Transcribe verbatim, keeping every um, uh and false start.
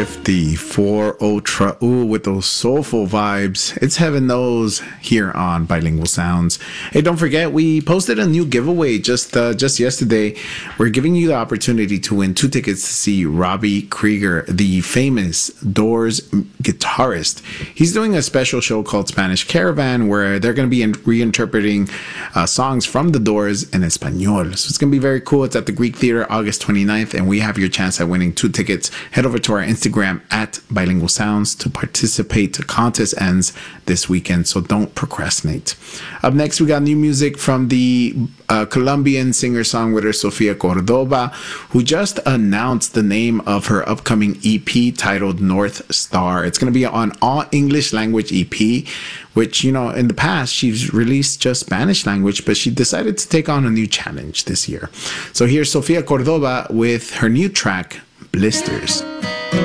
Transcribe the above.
Drift, the four Ultra Ooh with those soulful vibes. It's Heaven Knows here on Bilingual Sounds. Hey, don't forget, we posted a new giveaway just uh, just yesterday. We're giving you the opportunity to win two tickets to see Robbie Krieger, the famous Doors guitarist. He's doing a special show called Spanish Caravan where they're going to be in- reinterpreting uh, songs from the Doors in Espanol. So it's going to be very cool. It's at the Greek Theater August twenty-ninth, and we have your chance at winning two tickets. Head over to our Instagram at Bilingual Sounds to participate. The contest ends this weekend, so don't procrastinate. Up next, we got new music from the uh, Colombian singer-songwriter Sofia Cordoba, who just announced the name of her upcoming E P titled North Star. It's going to be an all English language E P, which, you know, in the past, she's released just Spanish language, but she decided to take on a new challenge this year. So here's Sofia Cordoba with her new track, Blisters.